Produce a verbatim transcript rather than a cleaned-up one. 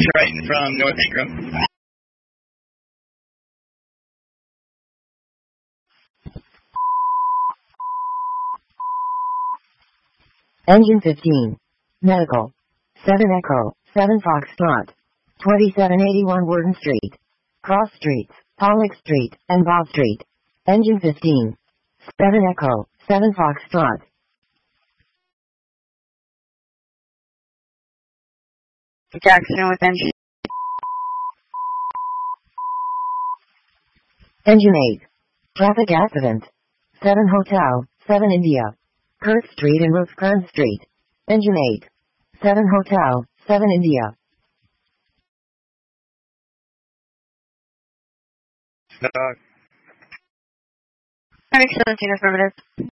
Triton from North Ingram. Engine fifteen. Medical. seven Echo, seven Foxtrot. twenty-seven eighty-one Worden Street. Cross Streets, Pollock Street, and Bob Street. Engine fifteen. seven Echo, seven Foxtrot. Jackson with engine. Engine eight. Traffic accident. seven Hotel, seven India. Kirk Street and Rosecrans Street. Engine eight. seven Hotel, seven India. Dog. Medic seventeen affirmative.